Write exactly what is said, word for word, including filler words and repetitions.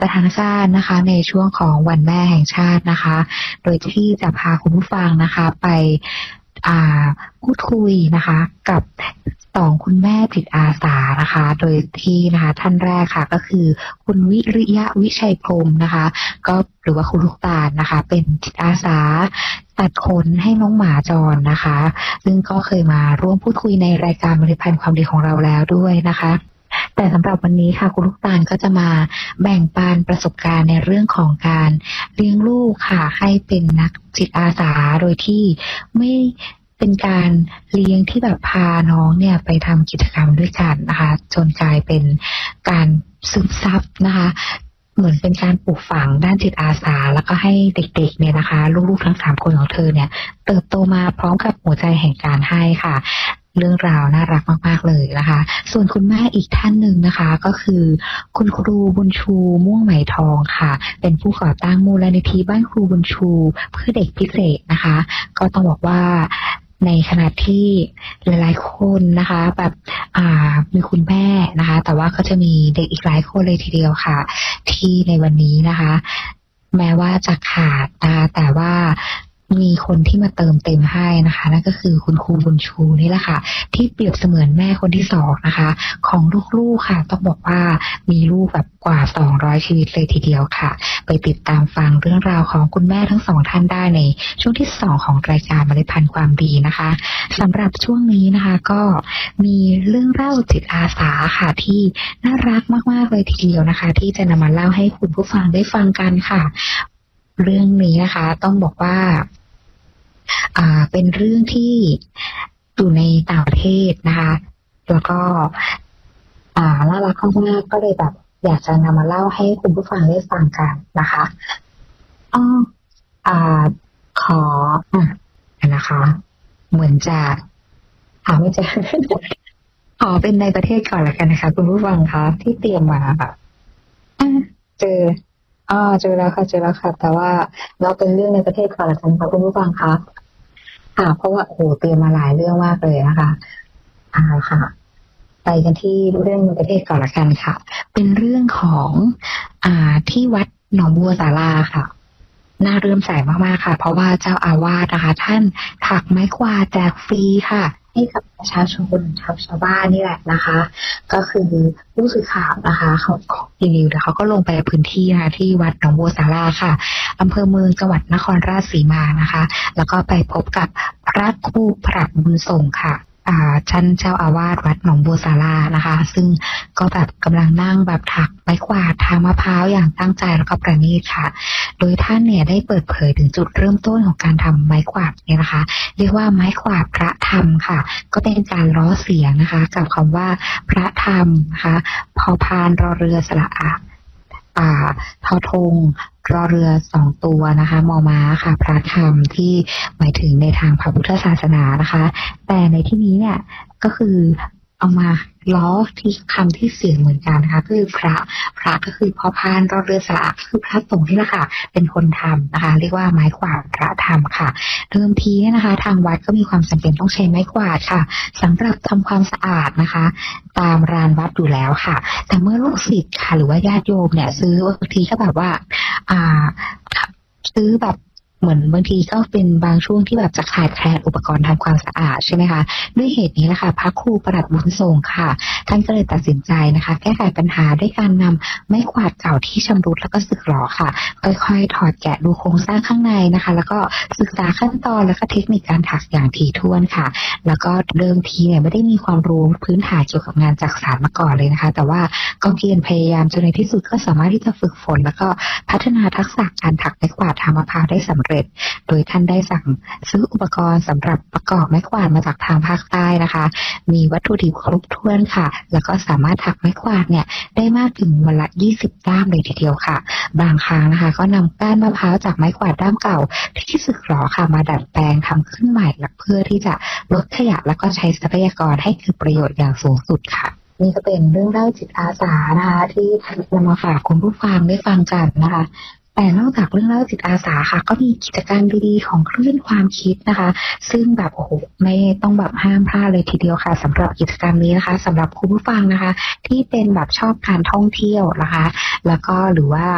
สถานการณ์นะคะในช่วงของวันแม่แห่งชาตินะคะโดยที่จะพาคุณผู้ฟังนะคะไปพูดคุยนะคะกับสองคุณแม่จิตอาสานะคะโดยที่นะคะท่านแรกค่ะก็คือคุณวิริยะวิชัยพรหมนะคะก็หรือว่าคุณลูกตาลนะคะเป็นจิตอาสาตัดขนให้น้องหมาจรนะคะซึ่งก็เคยมาร่วมพูดคุยในรายการเมล็ดพันธุ์ความดีของเราแล้วด้วยนะคะแต่สำหรับวันนี้ค่ะคุณลูกตาลก็จะมาแบ่งปันประสบการณ์ในเรื่องของการเลี้ยงลูกค่ะให้เป็นนักจิตอาสาโดยที่ไม่เป็นการเลี้ยงที่แบบพาน้องเนี่ยไปทำกิจกรรมด้วยกันนะคะจนกลายเป็นการซึมซับนะคะเหมือนเป็นการปลูกฝังด้านจิตอาสาแล้วก็ให้เด็กๆเนี่ยนะคะลูกๆทั้งสามคนของเธอเนี่ยเติบโตมาพร้อมกับหัวใจแห่งการให้ค่ะเรื่องราวน่ารักมากๆเลยนะคะส่วนคุณแม่อีกท่านหนึ่งนะคะก็คือคุณครูบุญชูม่วงไหมทองค่ะเป็นผู้ก่อตั้งมูลนิธิบ้านครูบุญชูเพื่อเด็กพิเศษนะคะก็ต้องบอกว่าในขณะที่หลายๆคนนะคะแบบอ่ามีคุณแม่นะคะแต่ว่าก็จะมีเด็กอีกหลายคนเลยทีเดียวค่ะที่ในวันนี้นะคะแม้ว่าจะขาดนะคะแต่ว่ามีคนที่มาเติมเต็มให้นะคะนั่นก็คือคุณครูบุญชูนี่แหละค่ะที่เปรียบเสมือนแม่คนที่สองนะคะของลูกๆค่ะต้องบอกว่ามีลูกแบบกว่าสองร้อยชีวิตเลยทีเดียวค่ะไปติดตามฟังเรื่องราวของคุณแม่ทั้งสองท่านได้ในช่วงที่สองของรายการเมล็ดพันธุ์ความดีนะคะสำหรับช่วงนี้นะคะก็มีเรื่องเล่าจิตอาสาค่ะที่น่ารักมากๆเลยทีเดียวนะคะที่จะนำมาเล่าให้คุณผู้ฟังได้ฟังกันค่ะเรื่องนี้นะคะต้องบอกว่าอ่าเป็นเรื่องที่อยู่ในต่างประเทศนะคะแล้วก็อ่าน่ารักมากๆก็เลยแบบอยากจะนำมาเล่าให้คุณผู้ฟังได้ฟังกันนะคะอ้ออ่าขออ่ะนะคะเหมือนจะหาไม่เจอขอเป็นในประเทศก่อนละกันนะคะคุณผู้ฟังคะที่เตรียมมาแบบเจออ๋อเจอแล้วค่ะเจอแล้วค่ะแต่ว่าเราเป็นเรื่องในประเทศก่อนละกันค่ะคุณผู้ฟังคะค่ะเพราะว่าโอ้โหเตรียมมาหลายเรื่องมากเลยนะคะอ่าค่ะไปกันที่เรื่องในประเทศก่อนละกันค่ะเป็นเรื่องของอ่าที่วัดหนองบัวศาลาค่ะน่าเรื่อมใสมากๆค่ะเพราะว่าเจ้าอาวาสนะคะท่านถักไม้กวาดแจกฟรีค่ะให้กับประชาชนชาวชาวบ้านนี่แหละนะคะก็คือผู้สื่อข่าวนะคะของของทีนิวส์เขาก็ลงไปพื้นที่นะคะที่วัดหนองบัวศาลาค่ะอำเภอเมืองจังหวัดนครราชสีมานะคะแล้วก็ไปพบกับพระครูปรัชบุญส่งค่ะอ่าท่านเจ้าอาวาสวัดหนองบัวศาลานะคะซึ่งก็แบบกำลังนั่งแบบถักไม้กวาดทางมะพร้าวอย่างตั้งใจแล้วก็ประณีตค่ะโดยท่านเนี่ยได้เปิดเผยถึงจุดเริ่มต้นของการทำไม้กวาดเนี่ยนะคะเรียกว่าไม้กวาดพระธรรมค่ะก็เป็นการล้อเสียงนะคะกับคำว่าพระธรรมนะคะพอพานรอเรือสระอะอ่าทอธงรอเรือสองตัวนะคะมอม้าค่ะพระธรรมที่หมายถึงในทางพระพุทธศาสนานะคะแต่ในที่นี้เนี่ยก็คือเอามาล้อที่คำที่เสียงเหมือนกันนะคะคือพระพระก็คือพอพานรอเรือสระคือพระสงฆ์นี่แหละค่ะเป็นคนทำนะคะเรียกว่าไม้กวาดพระธรรมค่ะเดิมทีนะคะทางวัดก็มีความจำเป็นต้องใช้ไม้กวาดค่ะสำหรับทำความสะอาดนะคะตามลานวัดอยู่แล้วค่ะแต่เมื่อลูกศิษย์ค่ะหรือว่าญาติโยมเนี่ยซื้อบางทีก็แบบว่าอ่าซื้อแบบเหมือนบางทีก็เป็นบางช่วงที่แบบจะขาดแคลนอุปกรณ์ทำความสะอาดใช่ไหมคะด้วยเหตุนี้แหละค่ะพระครูประหลัดบุญส่งค่ะท่านก็เลยตัดสินใจนะคะแก้ไขปัญหาด้วยการนำไม้กวาดเก่าที่ชำรุดแล้วก็สึกหรอค่ะค่อยๆถอดแกะดูโครงสร้างข้างในนะคะแล้วก็ศึกษาขั้นตอนแล้วก็เทคนิคการถักอย่างถี่ถ้วนค่ะแล้วก็เดิมทีเนี่ยไม่ได้มีความรู้พื้นฐานเกี่ยวกับงานจักสานมาก่อนเลยนะคะแต่ว่าก็เพียรพยายามจนในที่สุดก็สามารถที่จะฝึกฝนแล้วก็พัฒนาทักษะการถักไม้กวาดทางมะพร้าวได้สำเร็จโดยท่านได้สั่งซื้ออุปกรณ์สำหรับประกอบไม้กวาดมาจากทางภาคใต้นะคะมีวัตถุดิบครบถ้วนค่ะแล้วก็สามารถถักไม้กวาดเนี่ยได้มากถึงวันละยี่สิบด้ามเลยทีเดียวค่ะบางครั้งนะคะก็นำก้านมะพร้าวจากไม้กวาดด้ามเก่าที่สึกหรอค่ะมาดัดแปลงทำขึ้นใหม่เพื่อที่จะลดขยะแล้วก็ใช้ทรัพยากรให้เกิดประโยชน์อย่างสูงสุดค่ะนี่ก็เป็นเรื่องเล่าจิตอาสานะคะที่นำมาฝากคุณผู้ฟังได้ฟังกันนะคะแต่นอกจากเรื่องเล่าจิตอาสาค่ะก็มีกิจกรรมดีๆของคลื่นความคิดนะคะซึ่งแบบโอ้โหไม่ต้องแบบห้ามพลาดเลยทีเดียวค่ะสำหรับกิจกรรมนี้นะคะสำหรับคุณผู้ฟังนะคะที่เป็นแบบชอบการท่องเที่ยวนะคะแล้วก็หรือว่า